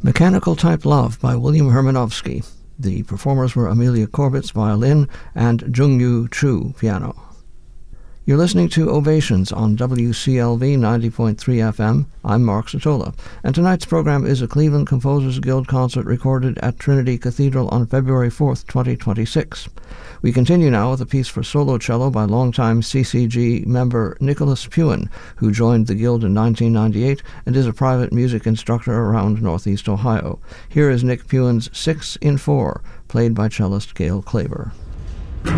Mechanical Type Love by William Hermanovsky. The performers were Amelia Corbett, violin, and Jungyu Chu, piano. You're listening to Ovations on WCLV 90.3 FM. I'm Mark Sotola, and tonight's program is a Cleveland Composers Guild concert recorded at Trinity Cathedral on February 4th, 2026. We continue now with a piece for solo cello by longtime CCG member Nicholas Puen, who joined the Guild in 1998 and is a private music instructor around Northeast Ohio. Here is Nick Puen's 6 in 4, played by cellist Gail Klaver.